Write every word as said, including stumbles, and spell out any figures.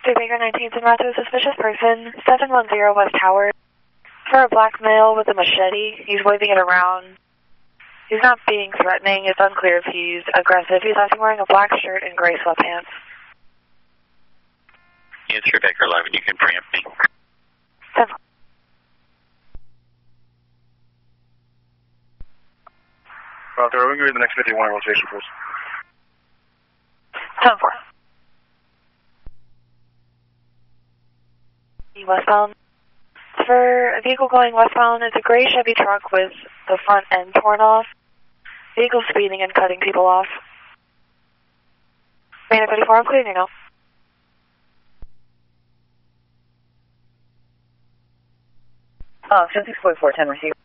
Street Baker nineteenth and Rato, suspicious person, seven one zero West Howard. For a black male with a machete, he's waving it around. He's not being threatening. It's unclear if he's aggressive. He's actually wearing a black shirt and gray sweatpants. Yeah, Street Baker eleven, you can preempt me. Seven. Roger, we can read the next fifty-one rotation, please. Seven four. Westbound. For a vehicle going westbound, it's a gray Chevy truck with the front end torn off. Vehicle speeding and cutting people off. Main thirty-four, I'm clearing you now. Uh, ten six four ten, receive.